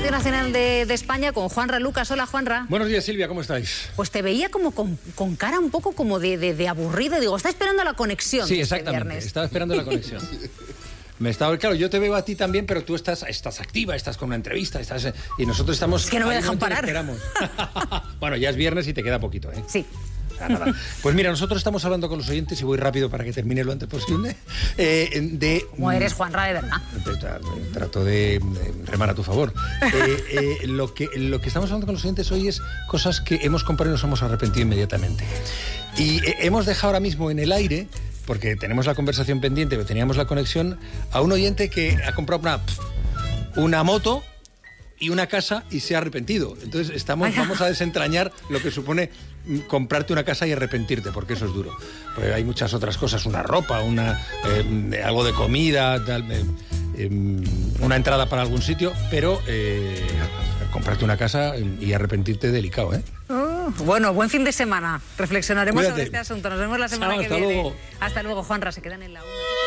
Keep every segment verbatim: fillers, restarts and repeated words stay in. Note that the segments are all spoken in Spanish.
Radio Nacional de, de España con Juanra Lucas. Hola, Juanra. Buenos días, Silvia, ¿cómo estáis? Pues te veía como con, con cara un poco como de, de, de aburrido. Digo, está esperando la conexión. Sí, este exactamente, viernes. estaba esperando la conexión. Me estaba, claro, yo te veo a ti también, pero tú estás, estás activa, estás con una entrevista, estás eh, y nosotros estamos... Es que no me dejan parar. Bueno, ya es viernes y te queda poquito, ¿eh? Sí. O sea, nada. Pues mira, nosotros estamos hablando con los oyentes, y voy rápido para que termine lo antes posible, eh, de... Como eres, Juanra, de verdad. Trato de remar a tu favor. Eh, eh, lo, que, lo que estamos hablando con los oyentes hoy es cosas que hemos comprado y nos hemos arrepentido inmediatamente. Y eh, hemos dejado ahora mismo en el aire, porque tenemos la conversación pendiente, pero teníamos la conexión, a un oyente que ha comprado una, una moto y una casa y se ha arrepentido. Entonces estamos, vamos a desentrañar lo que supone comprarte una casa y arrepentirte, porque eso es duro. Pues hay muchas otras cosas, una ropa, una eh, algo de comida, tal, eh, eh, una entrada para algún sitio, pero eh, comprarte una casa y arrepentirte delicado, ¿eh? Oh, bueno, buen fin de semana. Reflexionaremos Cuídate. sobre este asunto. Nos vemos la semana Chao, que hasta viene. luego. Hasta luego, Juanra. Se quedan en la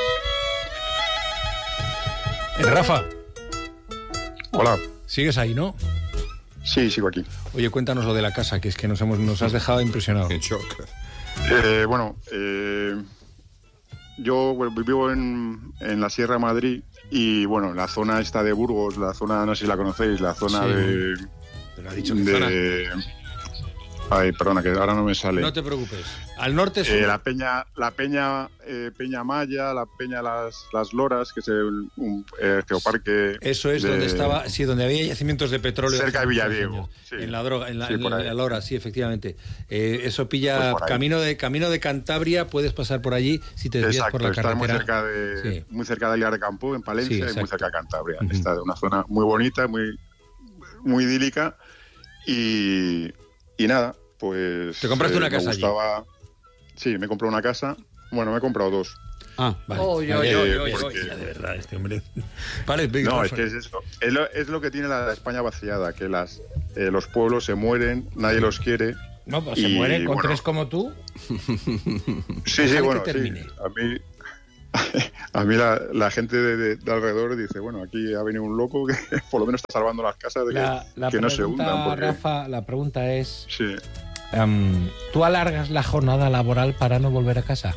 una. Eh, Rafa. Hola. ¿Sigues ahí, no? Sí, sigo aquí. Oye, cuéntanos lo de la casa, que es que nos hemos nos has dejado impresionado. En shock. Eh, bueno, eh, yo bueno, vivo en, en la Sierra de Madrid y, bueno, la zona esta de Burgos, la zona, no sé si la conocéis, la zona Sí. de... Pero ha dicho que de zona. Ay, perdona, que ahora no me sale. No te preocupes. Al norte es Eh, una- la Peña, la Peña, eh, Peña Maya, la Peña Las, las Loras, que es el, un eh, geoparque. Eso es de- donde estaba, sí, donde había yacimientos de petróleo. Cerca de hace muchos Villadiego, años. sí. En la droga, en la, Sí, en por la- ahí. en la Lora, sí, efectivamente. Eh, eso pilla Pues por ahí. camino de camino de Cantabria, puedes pasar por allí si te desvías Exacto, por la está muy carretera. cerca de Sí. muy cerca de Aguilar de Campo, en Palencia, Sí, y muy exacto. cerca de Cantabria. Ujú. Está en una zona muy bonita, muy muy idílica y, y nada, pues... ¿Te compraste una me casa allí? gustaba... Sí, me compré una casa. Bueno, me he comprado dos. Ah, vale. Oy, Vale, oy, eh, oy, oy, pues, oy. ya, de verdad, este hombre. Vale, venga, No, Rafa. es que es eso. Es lo, es lo que tiene la España vaciada, que las eh, los pueblos se mueren, nadie los quiere. No, pues se Y, mueren con bueno. tres como tú. Sí, sí, Déjale bueno, que sí. termine. A mí, a mí la, la gente de, de- de alrededor dice, bueno, aquí ha venido un loco que por lo menos está salvando las casas de que, La, la que no se pregunta, hundan. Porque, Rafa, la pregunta es, sí. em, ¿tú alargas la jornada laboral para no volver a casa?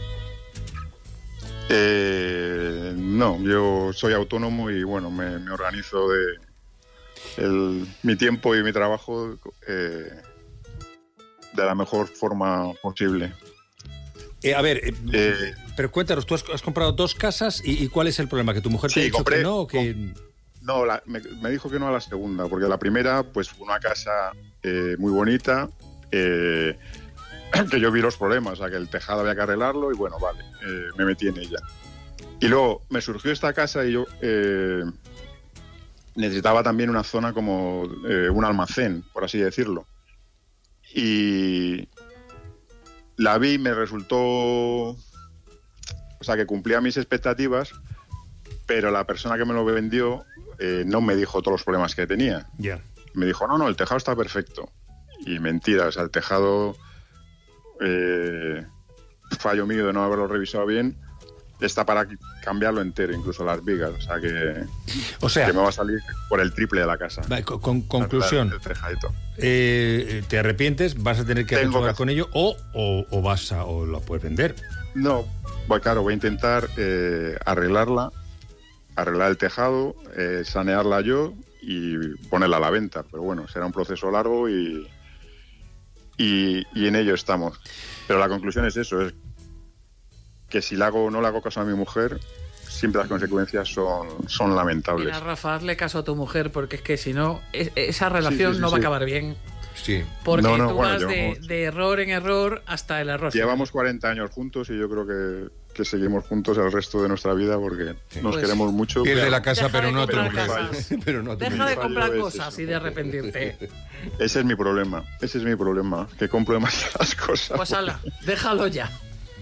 Eh, no, yo soy autónomo y bueno, me, me organizo de el, mi tiempo y mi trabajo eh, de la mejor forma posible. Eh, a ver, eh, Eh, pero cuéntanos, tú has, has comprado dos casas y, y ¿cuál es el problema? ¿Que tu mujer te Sí, ha dicho compré- que no o que...? No, la- me, me dijo que no a la segunda, porque la primera, pues una casa eh, muy bonita, eh, que yo vi los problemas, o sea, que el tejado había que arreglarlo y bueno, vale, eh, me metí en ella. Y luego me surgió esta casa y yo eh, necesitaba también una zona como eh, un almacén, por así decirlo. Y la vi, me resultó, o sea, que cumplía mis expectativas, pero la persona que me lo vendió eh, no me dijo todos los problemas que tenía. Ya. Me dijo, no, no, el tejado está perfecto. Y mentira, o sea, el tejado, eh, fallo mío de no haberlo revisado bien, está para cambiarlo entero, incluso las vigas. O sea, que, O sea, que me va a salir por el triple de la casa. va, con, con- conclusión, El tejadito. eh, te arrepientes, vas a tener que Tengo resolver que- con ello o, o, o vas a, o la puedes vender. No, pues claro, voy a intentar eh, arreglarla, arreglar el tejado, eh, sanearla yo y ponerla a la venta. Pero bueno, será un proceso largo y, y, y en ello estamos. Pero la conclusión es eso, es que si le hago, no le hago caso a mi mujer, siempre las consecuencias son, son lamentables. Mira, Rafa, hazle caso a tu mujer, porque es que si no, es- esa relación Sí, sí, sí, no va a sí. acabar bien. Sí. Porque No, no, tú bueno, vas de, llevamos- de error en error hasta el error. Llevamos cuarenta años juntos y yo creo que, que seguimos juntos el resto de nuestra vida porque nos Pues, queremos mucho. Pierde pero la casa, Deja pero de no a tu comprar mujer. casas. Pero no a tu Deja mujer. de fallo comprar es cosas eso. y de arrepentirte. Ese es mi problema, ese es mi problema, que compro demasiadas cosas. Pues ala, déjalo ya.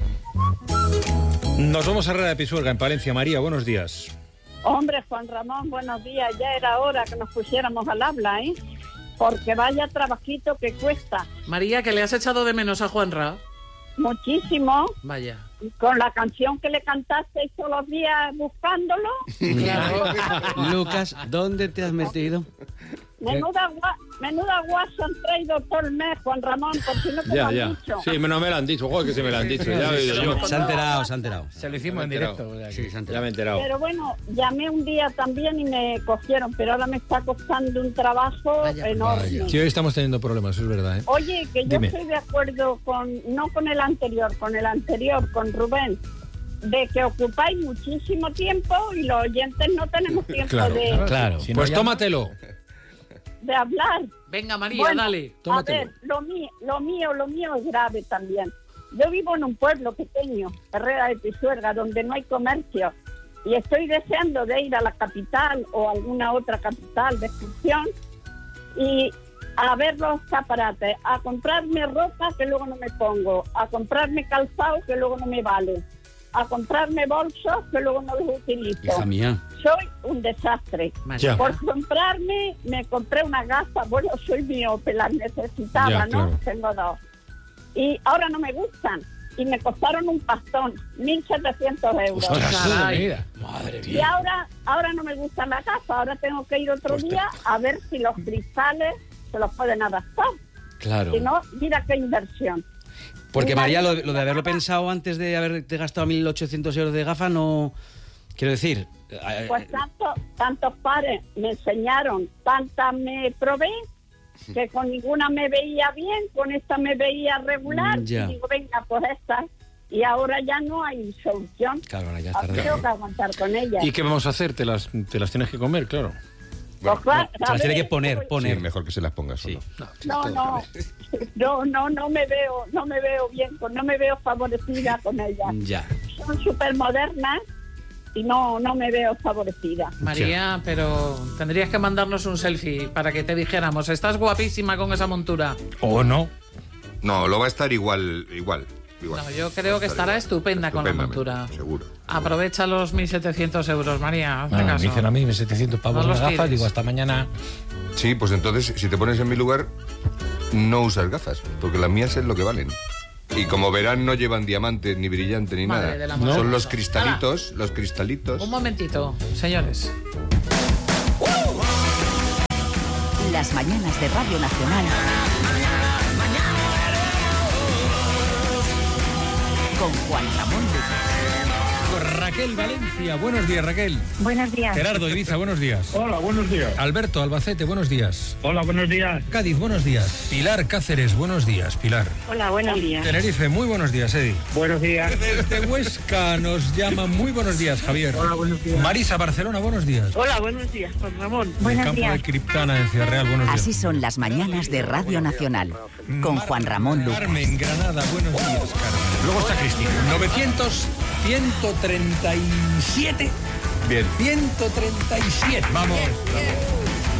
Nos vamos a Herrera de Pisuerga, en Palencia. María, buenos días. Hombre, Juan Ramón, buenos días. Ya era hora que nos pusiéramos al habla, ¿eh? Porque vaya trabajito que cuesta. María, que le has echado de menos a Juanra. Muchísimo. Vaya. Con la canción que le cantaste todos los días buscándolo. Claro. Lucas, ¿dónde te has metido? Menuda, gua, menuda guasa han traído todo el mes, Juan Ramón, por si no te Ya, lo ya. han dicho. Sí, no me lo han dicho, joder, que se me lo han dicho. Ya he oído yo. Se ha enterado, se ha enterado. Se lo hicimos en directo. o sea que- Sí, se ha Ya enterado. me he enterado. Pero bueno, llamé un día también y me cogieron, pero ahora me está costando un trabajo enorme. Sí, hoy estamos teniendo problemas, es verdad, ¿eh? Oye, que yo Dime. estoy de acuerdo con, no con el anterior, con el anterior, con Rubén, de que ocupáis muchísimo tiempo y los oyentes no tenemos tiempo Claro, de, Claro. Si no Pues llama- tómatelo. de hablar. Venga, María, Bueno, dale. a tómatelo. ver, lo mío, lo mío, lo mío es grave también. Yo vivo en un pueblo pequeño, Herrera de Pisuerga, donde no hay comercio y estoy deseando de ir a la capital o alguna otra capital de excursión y a ver los escaparates, a comprarme ropa que luego no me pongo, a comprarme calzado que luego no me vale, a comprarme bolsos que luego no los utilizo. Hija mía. Soy un desastre. María. Ya. Por comprarme, me compré una gafas, bueno, soy miope, las necesitaba, Ya, ¿no? claro. Tengo dos. Y ahora no me gustan. Y me costaron un pastón, mil setecientos euros. Ostras, Caray. mira. Madre Y mía. ahora, ahora no me gustan las gafas, ahora tengo que ir otro Pues día a ver si los cristales se los pueden adaptar. Claro. Si no, mira qué inversión. Porque Mi María, lo, marido lo de me haberlo llamaba, pensado antes de haberte gastado mil ochocientos euros de gafas, no. Quiero decir. eh, Pues tanto, tantos pares me enseñaron, tantas me probé, que con ninguna me veía bien, con esta me veía regular, Mm, ya. y digo, venga, pues esta. Y ahora ya no hay solución. Claro, ahora ya es Ahora tarde. tengo que aguantar con ella. ¿Y qué vamos a hacer? Te las, te las tienes que comer, claro. Pues claro, Se las a tiene ver, que poner, estoy- poner. Sí, mejor que se las ponga solo. No, no, no, no, no me veo, no me veo bien, con- no me veo favorecida con ella. Ya. Son súper modernas y no, no me veo favorecida. María, pero tendrías que mandarnos un selfie para que te dijéramos, estás guapísima con esa montura. ¿O no? No, lo va a estar igual, igual. igual. No, yo creo que Va a estar estará igual. estupenda con la Estupendamente, montura. Seguro. Aprovecha los mil setecientos euros, María. hazme Ah, me caso. dicen a mí, me setecientos pavos No una los gafa, tires. digo, hasta mañana. Sí, pues entonces, si te pones en mi lugar, no usas gafas, porque las mías es lo que valen. Y como verán, no llevan diamantes, ni brillante, ni Madre nada. del amor Son hermoso. los cristalitos, los cristalitos. Un momentito, señores. Las mañanas de Radio Nacional con Juan Ramón Lucas. Raquel Valencia, buenos días, Raquel. Buenos días. Gerardo Ibiza, buenos días. Hola, buenos días. Alberto Albacete, buenos días. Hola, buenos días. Cádiz, buenos días. Pilar Cáceres, buenos días, Pilar. Hola, buenos días. Tenerife, muy buenos días, Edi. Buenos días. Desde Huesca nos llama muy buenos días, Javier. Hola, buenos días. Marisa, Barcelona, buenos días. Hola, buenos días, Juan Ramón. El Buenos campo días. de Criptana en Ciudad Real, buenos días. Así son las mañanas de Radio Nacional con Juan Ramón Lucas. Carmen, Granada, buenos días, Carmen. Luego está Cristina. novecientos, ciento treinta y siete. Bien. ciento treinta y siete. Vamos. Vamos.